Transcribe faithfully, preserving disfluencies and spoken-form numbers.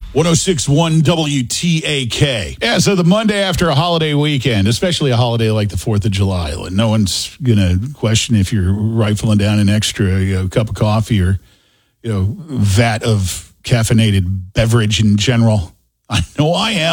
one oh six point one W T A K. Yeah, so the Monday after a holiday weekend, especially a holiday like the fourth of July, no one's going to question if you're rifling down an extra you know, cup of coffee or you know vat of caffeinated beverage in general. I know I am.